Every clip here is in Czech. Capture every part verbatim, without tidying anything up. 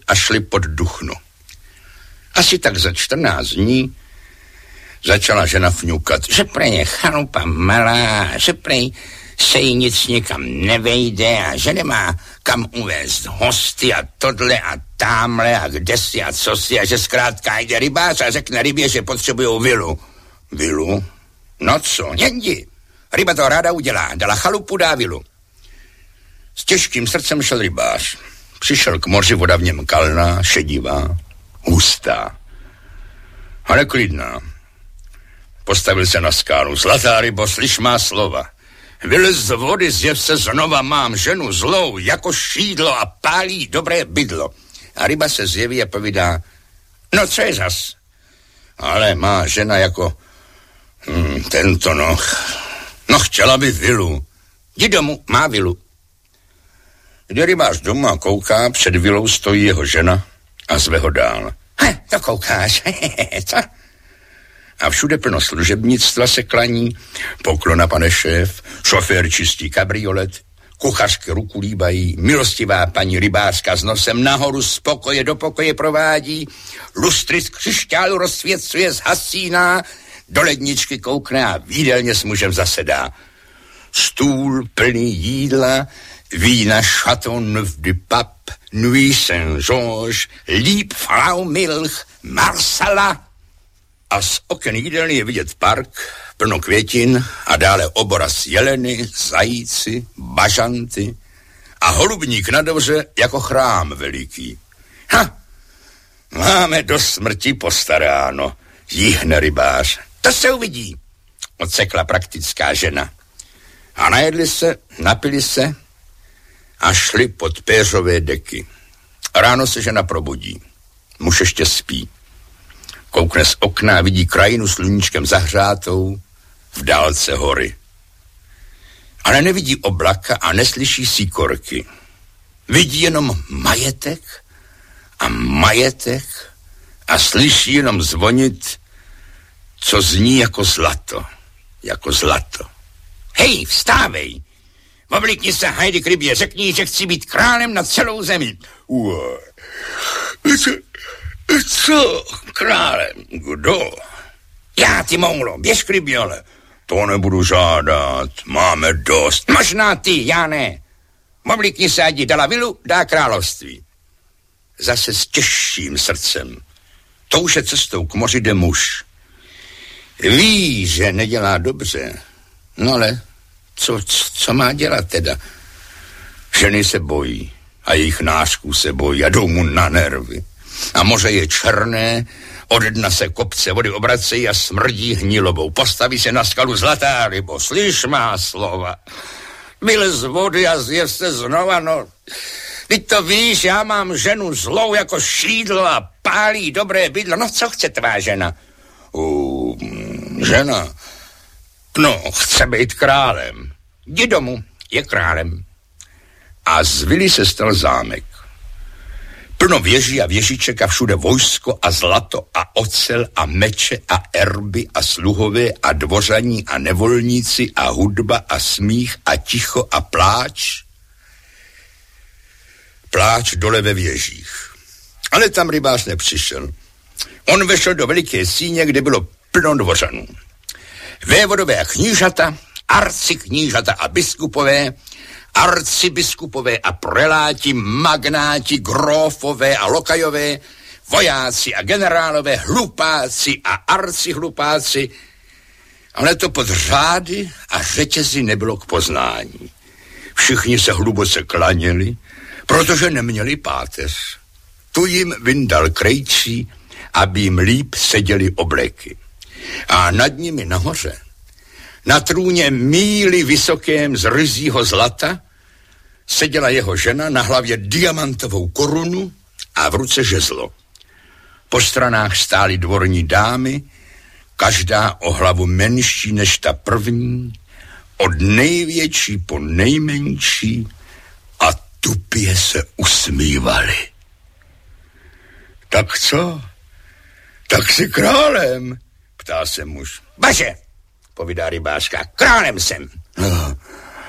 a šli pod Duchnu. Asi tak za čtrnáct dní začala žena fňukat, že prej je chalupa malá, že prej se jí nic nikam nevejde a že nemá kam uvést hosty a tohle a támhle a kdesi a cosi a že zkrátka jde rybář a řekne rybě, že potřebujou vilu. Vilu? No co, jdi. Ryba to ráda udělá, dala chalupu, dá vilu. S těžkým srdcem šel rybář. Přišel k moři, voda v něm kalná, šedivá, hustá, ale klidná. Postavil se na skálu. Zlatá rybo, slyš má slova. Vylez z vody, zjev se znova, mám ženu zlou, jako šídlo a pálí dobré bydlo. A ryba se zjeví a povídá, no co je zas? Ale má žena jako hmm, tento no. No chtěla by vilu. Jdi domů, má vilu. Jde rybář domů a kouká, před vilou stojí jeho žena a zve ho dál. He, to koukáš, hehehe, co? A všude plno služebnictva se klaní, poklona pane šéf, šofér čistí kabriolet, kuchařky ruku líbají, milostivá paní rybářka s nosem nahoru z pokoje do pokoje provádí, lustry z křišťálu rozsvěcuje z hasína, do ledničky koukne a výdelně s mužem zasedá. Stůl plný jídla, vína Chateau Neuf du Pape, Nuit Saint-Georges, Lieb Frau Milch, Marsala. A z oken jídelny je vidět park, plno květin a dále obraz jeleny, zajíci, bažanty a holubník na dvoře jako chrám veliký. Ha, máme do smrti postaráno, jíhne rybář. To se uvidí, odsekla praktická žena. A najedli se, napili se a šli pod péřové deky. Ráno se žena probudí. Muž ještě spí. Koukne z okna a vidí krajinu sluníčkem zahřátou, v dálce hory. Ale nevidí oblaka a neslyší síkorky. Vidí jenom majetek a majetek a slyší jenom zvonit, co zní jako zlato. Jako zlato. Hej, vstávej! Oblíkni se, hajdy k rybě, řekni, že chci být králem na celou zemi. Uaj, co, co králem? Kdo? Já, ty moulo, běž k rybě, ale to nebudu žádat, máme dost. Možná ty, já ne. Oblíkni se, ať dala vilu, dá království. Zase s těžším srdcem. Touže cestou k moři jde muž. Ví, že nedělá dobře, no ale co, co, co má dělat teda? Ženy se bojí a jejich nářků se bojí a jdou mu na nervy. A moře je černé, ode dna se kopce vody obracejí a smrdí hnilobou. Postaví se na skalu zlatá rybo, slyš má slova. Vylez z vody a zjev se znova, no. Teď to víš, já mám ženu zlou jako šídlo a pálí dobré bydlo. No co chce tvá žena? Uh, žena, no, chce být králem. Jdi domů, je králem. A z vily se stal zámek. Plno věží a věžiček a všude vojsko a zlato a ocel a meče a erby a sluhové a dvořaní a nevolníci a hudba a smích a ticho a pláč. Pláč dole ve věžích. Ale tam rybář nepřišel. On vešel do veliké síně, kde bylo plno dvořanů. Vévodové a knížata, arciknížata a biskupové, arcibiskupové a preláti, magnáti, grófové a lokajové, vojáci a generálové, hlupáci a arcihlupáci, ale to pod řády a řetězy nebylo k poznání. Všichni se hluboce klaněli, protože neměli páteř. Tu jim vyndal krejčí, aby jim líp seděly obleky. A nad nimi nahoře, na trůně míly vysokém z ryzího zlata, seděla jeho žena, na hlavě diamantovou korunu a v ruce žezlo. Po stranách stály dvorní dámy, každá o hlavu menší než ta první, od největší po nejmenší, a tupě se usmívali. Tak co? Tak jsi králem, ptá se muž. Baže, povídá rybářka, králem jsem. No,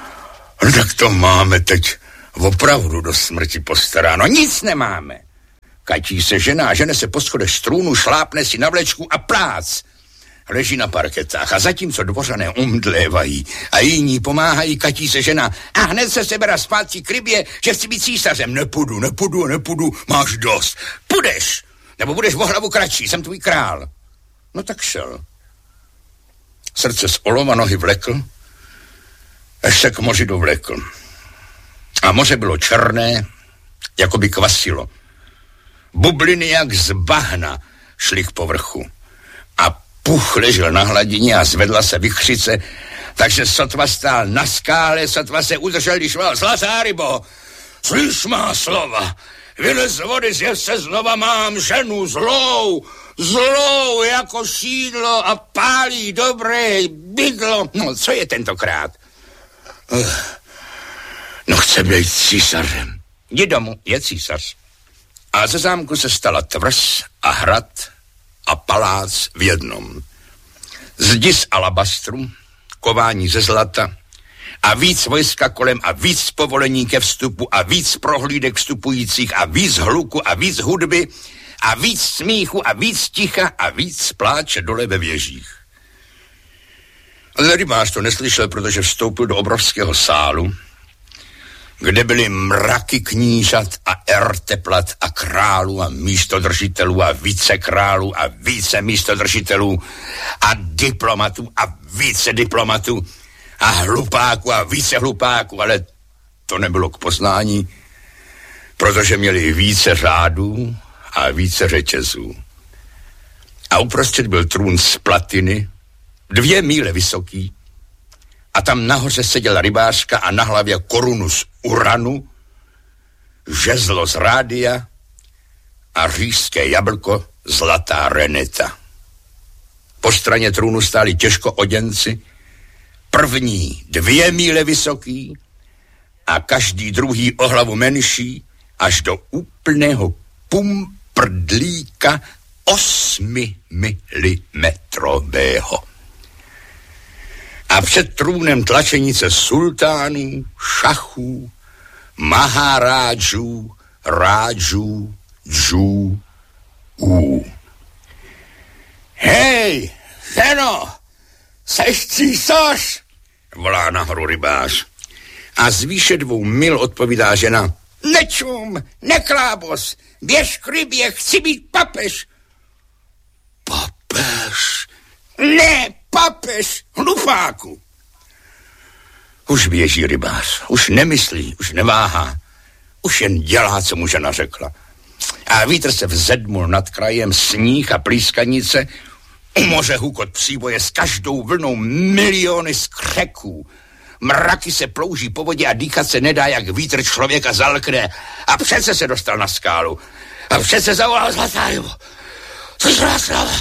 no tak to máme teď opravdu do smrti postaráno. Nic nemáme. Katí se žena, žene se po schodech strůnu, šlápne si na vlečku a plác. Leží na parketách a zatímco dvořané umdlévají a jiní pomáhají, Katí se žena a hned se sebera zpátky k rybě, že chci být císařem. Nepůjdu, nepůjdu, nepůjdu, máš dost. Půjdeš, nebo budeš o hlavu kratší, jsem tvůj král. No tak šel. Srdce z olova nohy vlekl, až se k moři dovlekl. A moře bylo černé, jako by kvasilo. Bubliny jak z bahna šly k povrchu. A puch ležel na hladině a zvedla se vichřice, takže sotva stál na skále, sotva se udržel, když volal: zlatá rybo, slyš má slova, vylez z vody, zjev se znova, mám ženu zlou, zlou jako šídlo a pálí dobré bydlo. No, co je tentokrát? Uh, no, chce být císařem. Jdi domů, je císař. A ze zámku se stala tvrz a hrad a palác v jednom. Zdi z alabastru, kování ze zlata a víc vojska kolem a víc povolení ke vstupu a víc prohlídek vstupujících a víc hluku a víc hudby a víc smíchu a víc ticha a víc pláče dole ve věžích. Ale rybář to neslyšel, protože vstoupil do obrovského sálu, kde byly mraky knížat a erteplat a králů a místodržitelů a vicekrálů a více místodržitelů a diplomatů a více diplomatů a hlupáků a více hlupáků, ale to nebylo k poznání, protože měli více řádů a více řetězů. A uprostřed byl trůn z platiny, dvě míle vysoký, a tam nahoře seděla rybářka a na hlavě korunu z uranu, žezlo z rádia a říšské jablko zlatá reneta. Po straně trůnu stáli těžko oděnci, první dvě míle vysoký a každý druhý o hlavu menší, až do úplného pumprdlíka osmi milimetrového. A před trůnem tlačenice sultánů, šachů, mahárádžů, rádžů, džů, ú. Hej, ženo, seš císař? Volá nahoru rybář. A z výše dvou mil odpovídá žena: nečum, neklábos, běž k rybě, chci být papež. Papež? Ne, papež, hlupáku. Už běží rybář, už nemyslí, už neváhá, už jen dělá, co mu žena řekla. A vítr se vzedmul nad krajem, sníh a plískanice, u moře hukot příboje, s každou vlnou miliony skřeků. Mraky se plouží po vodě a dýchat se nedá, jak vítr člověka zalkne. A přece se dostal na skálu. A přece zavolal: zlatá rybo, což slava.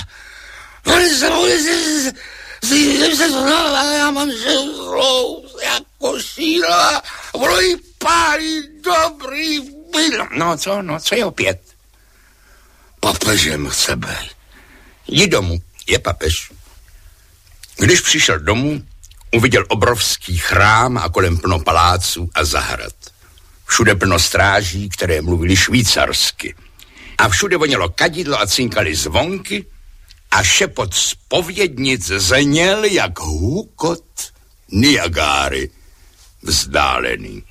Zjistím se znova, já mám ženu zlou, jako šíla, ono jí pálí dobrý bydlo. No co, no co je opět? Papežem chce být. Jdi domů, je papež. Když přišel domů, uviděl obrovský chrám a kolem plno paláců a zahrad. Všude plno stráží, které mluvili švýcarsky. A všude vonělo kadidlo a cinkali zvonky, a šepot zpovědnic zněl jak hukot Niagáry vzdálený.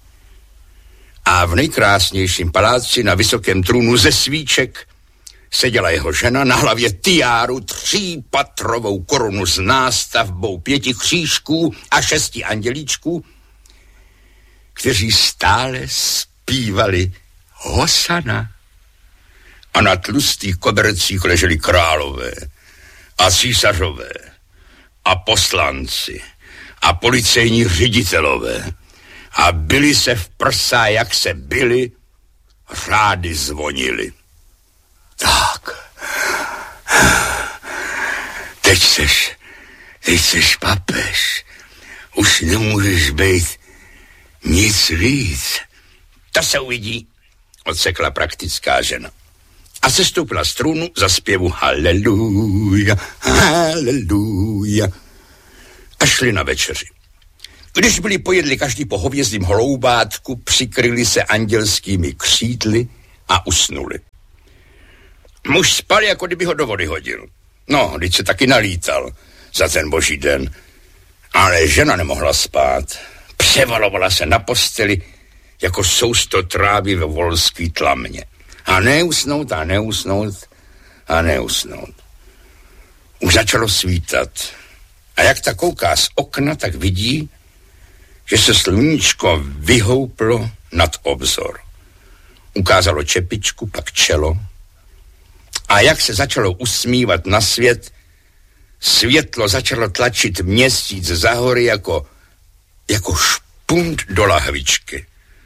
A v nejkrásnějším paláci na vysokém trůnu ze svíček seděla jeho žena, na hlavě tiáru, třípatrovou korunu s nástavbou pěti křížků a šesti andělíčků, kteří stále zpívali Hosana. A na tlustých kobercích leželi králové a císařové a poslanci a policejní ředitelové a byli se v prsa, jak se byli, řády zvonily. Tak, teď seš, teď seš papež, už nemůžeš být nic víc. To se uvidí, odsekla praktická žena. A sestoupila z trůnu za zpěvu Haleluja, haleluja. A šli na večeři. Když byli pojedli každý po hovězdím holoubátku, přikryli se andělskými křídly a usnuli. Muž spal, jako kdyby ho do vody hodil. No, když se taky nalítal za ten boží den. Ale žena nemohla spát. Převalovala se na posteli, jako sousto trávy ve volský tlamě. A neusnout a neusnout a neusnout. Už začalo svítat. A jak ta kouká z okna, tak vidí, že se sluníčko vyhouplo nad obzor. Ukázalo čepičku, pak čelo. A jak se začalo usmívat na svět, světlo začalo tlačit měsíc za hory jako, jako špunt do lahvičky.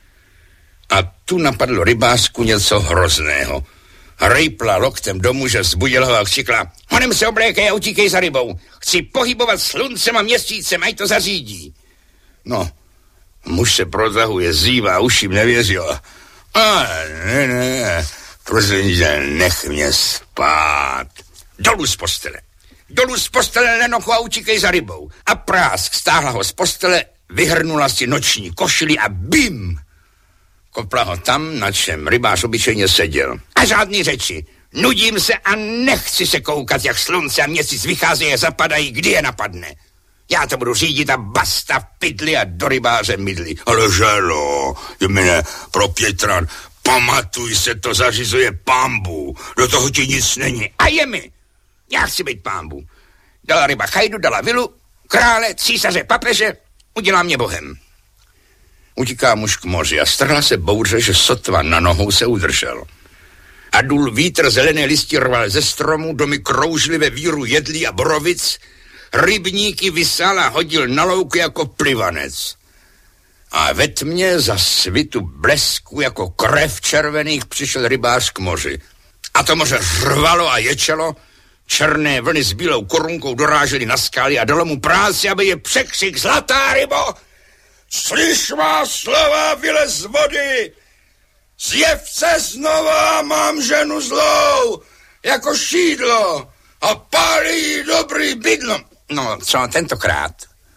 A tu napadlo rybářku něco hrozného. Rejpla loktem do muže, vzbudila ho a křikla: honem se oblékej a utíkej za rybou. Chci pohybovat sluncem a měsícem, ať to zařídí. No, muž se protahuje, zývá, uším nevěřil. A ne, ne, prosím tě, nech mě spát. Dolů z postele. Dolů z postele, Lenochu, a utíkej za rybou. A prásk stáhla ho z postele, vyhrnula si noční košili a bim! Kopla ho tam, na čem rybář obyčejně seděl. A žádný řeči. Nudím se a nechci se koukat, jak slunce a měsíc vycházejí a zapadají, kdy je napadne. Já to budu řídit a basta v pytli a do rybáře mydli. Ale želo, jmene pro Pětran, pamatuj se, to zařizuje Pambu. Do toho ti nic není. A je mi. Já chci být Pambu. Dala ryba chajdu, dala vilu, krále, císaře, papeže, udělá mě bohem. Utíká muž k moři a strhla se bouře, že sotva na nohou se udržel. A dul vítr, zelené listy rval ze stromů, domy kroužily ve víru jedlí a borovic, rybníky vysál a hodil na louku jako plivanec. A ve tmě za svitu blesku jako krev červených přišel rybář k moři. A to moře řvalo a ječelo, černé vlny s bílou korunkou dorážely na skály a dalo mu práci, aby je překřik: zlatá rybo! Slyš má slova, vylez z vody! Zjev se znova, mám ženu zlou, jako šídlo, a pálí dobrý bydlo. No, co tentokrát?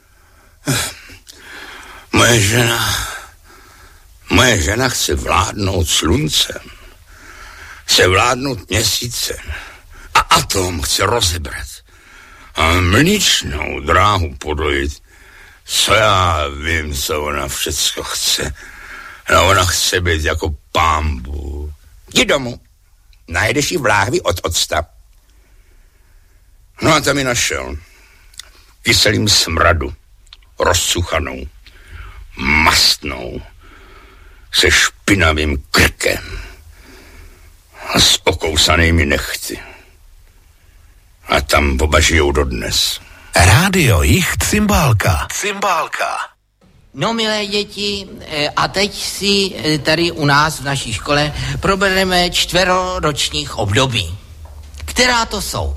Moje žena, moje žena chce vládnout sluncem, chce vládnout měsícem a atom chce rozebrat a mličnou dráhu podojit. Co já vím, co ona všecko chce. No, ona chce být jako Pambu. Jdi domů. Najdeš jí v láhvi od octa. No a tam ji našel. Kyselým smradu. Rozsuchanou. Mastnou. Se špinavým krkem. A s okousanými nechty. A tam oba žijou dodnes. Rádio Jich Cymbálka. Cymbálka. No, milé děti, a teď si tady u nás v naší škole probereme čtveroročních období. Která to jsou?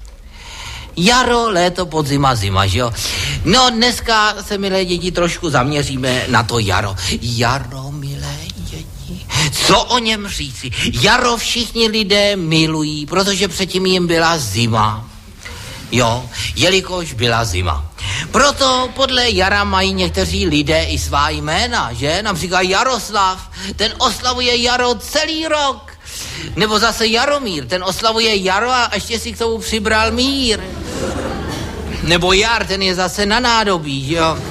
Jaro, léto, podzima, zima, že jo? No, dneska se, milé děti, trošku zaměříme na to jaro. Jaro, milé děti, co o něm říci? Jaro všichni lidé milují, protože předtím jim byla zima. Jo, jelikož byla zima. Proto podle jara mají někteří lidé i svá jména, že? Například Jaroslav, ten oslavuje jaro celý rok. Nebo zase Jaromír, ten oslavuje jaro a ještě si k tomu přibral mír. Nebo Jar, ten je zase na nádobí, že jo?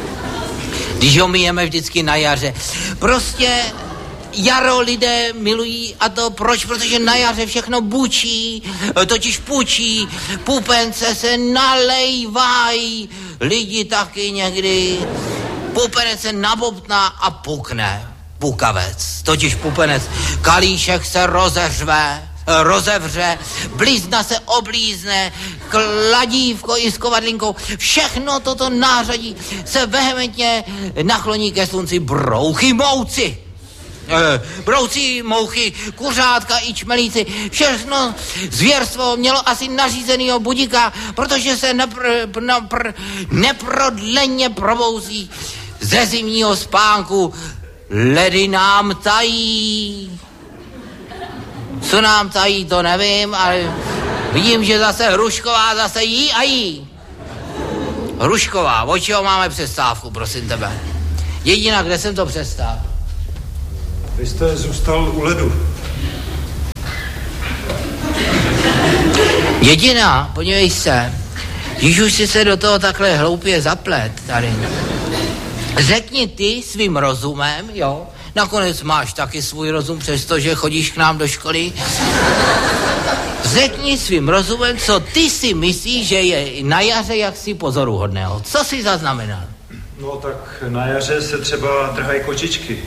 Když ho myjeme vždycky na jaře. Prostě jaro lidé milují, a to proč? Protože na jaře všechno bučí, totiž pučí, pupence se nalejvají, lidi taky někdy, pupenec se nabobtná a pukne, pukavec, totiž pupenec, kalíšek se rozeřve, rozevře, blízna se oblízne, kladívko i s kovadlinkou, všechno toto nářadí se vehementně nachloní ke slunci brouchy mouci. E, brouci, mouchy, kuřátka i čmelíci, všechno zvěrstvo mělo asi nařízenýho budíka, protože se nepr, nepr, neprodleně probouzí ze zimního spánku. Ledy nám tají. Co nám tají, to nevím, ale vidím, že zase Hrušková zase jí a jí. Hrušková, od čeho máme přestávku, prosím tebe? Jediná, kde jsem to přestál? Vy jste zůstal u ledu. Jediná, podívej se, když už si se do toho takhle hloupě zaplet tady, řekni ty svým rozumem, jo, nakonec máš taky svůj rozum, přestože chodíš k nám do školy, řekni svým rozumem, co ty si myslíš, že je na jaře jaksi pozoruhodného. Co jsi zaznamenal? No tak na jaře se třeba trhají kočičky.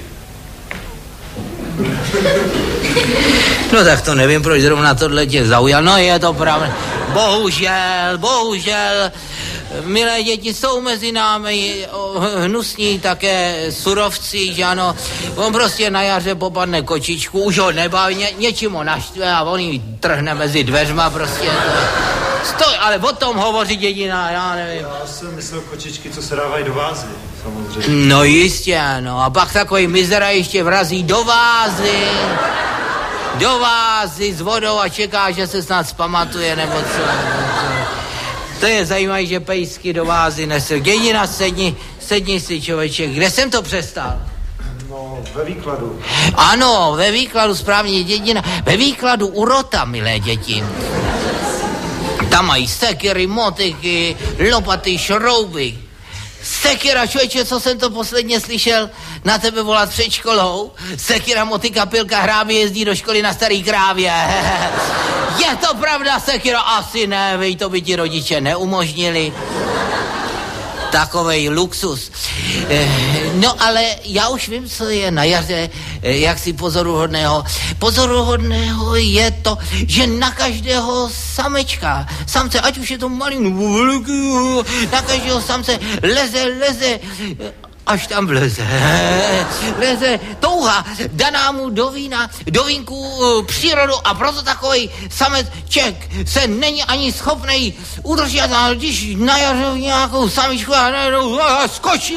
No tak to nevím, proč zrovna tohle tě zaujal. No je to pravda. Bohužel, bohužel, milé děti, jsou mezi námi hnusní také surovci, že ano. On prostě na jaře popadne kočičku, už ho nebaví, ně, něčím ho naštve a on ji trhne mezi dveřma prostě. To, stoj, ale o tom hovoří jediná, já nevím. Já jsem myslel kočičky, co se dávají do vázy, samozřejmě. No jistě, no. A pak takový mizera ještě vrazí do vázy. Do vázy s vodou a čeká, že se snad zpamatuje, nebo co. To je zajímavé, že pejsky do vázy nesl. Jediná, sedni, sedni si, člověče. Kde jsem to přestal? No, ve výkladu. Ano, ve výkladu, správně, dědina. Ve výkladu urota, milé děti. Tam mají sekery, motiky, lopaty, šrouby. Sekera, člověče, co jsem to posledně slyšel na tebe volat před školou? Sekera, motika, pilka, hrábě jezdí do školy na starý krávě. Je to pravda, Sekera? Asi ne, vej, to by ti rodiče neumožnili. Takovej luxus. No ale já už vím, co je na jaře jaksi pozoruhodného. Pozoruhodného je to, že na každého samečka, samce, ať už je to malý, na každého samce leze, leze, až tam vleze. Leze touha, daná mu do vína, do vínku přírodu a proto takovej sameček se není ani schopnej udržet, a když na jaře nějakou samičku a najednou skočí.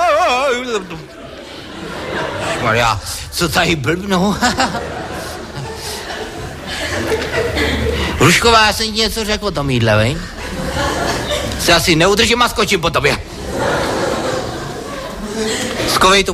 Maria, co tady blbnou? Rušková, já jsem ti něco řekl o tom jídle, vej? Se asi neudržím a skočím po tobě. Skovej tu.